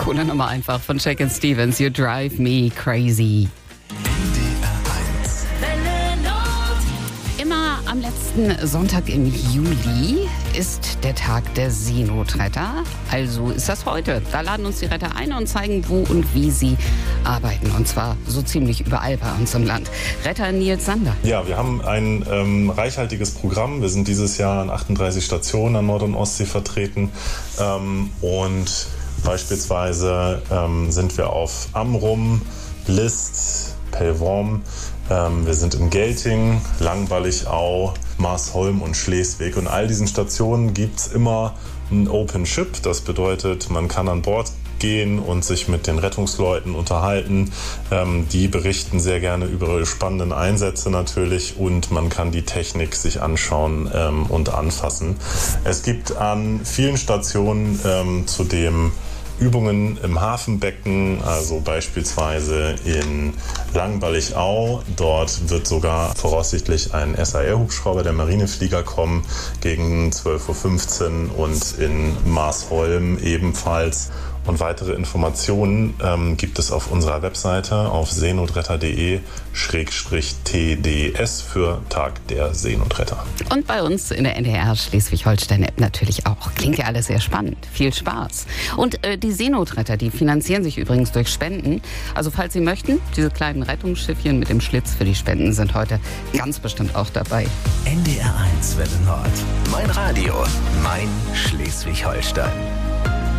Coole Nummer einfach von Shakin' Stevens. You drive me crazy. Immer am letzten Sonntag im Juli ist der Tag der Seenotretter. Also ist das heute. Da laden uns die Retter ein und zeigen, wo und wie sie arbeiten. Und zwar so ziemlich überall bei uns im Land. Retter Nils Sander. Ja, wir haben ein reichhaltiges Programm. Wir sind dieses Jahr an 38 Stationen an Nord- und Ostsee vertreten. Und beispielsweise sind wir auf Amrum, List, Pellworm. Wir sind in Gelting, Langwalligau, Marsholm und Schleswig. Und all diesen Stationen gibt es immer ein Open Ship. Das bedeutet, man kann an Bord gehen und sich mit den Rettungsleuten unterhalten. Die berichten sehr gerne über ihre spannenden Einsätze natürlich und man kann die Technik sich anschauen und anfassen. Es gibt an vielen Stationen zudem Übungen im Hafenbecken, also beispielsweise in Langwalligau. Dort wird sogar voraussichtlich ein SAR-Hubschrauber der Marineflieger kommen gegen 12:15 Uhr und in Marsholm ebenfalls. Und weitere Informationen gibt es auf unserer Webseite auf seenotretter.de/TDS für Tag der Seenotretter. Und bei uns in der NDR Schleswig-Holstein-App natürlich auch. Klingt ja alles sehr spannend. Viel Spaß. Und die Seenotretter, die finanzieren sich übrigens durch Spenden. Also falls Sie möchten, diese kleinen Rettungsschiffchen mit dem Schlitz für die Spenden sind heute ganz bestimmt auch dabei. NDR 1 Welle Nord. Mein Radio, mein Schleswig-Holstein.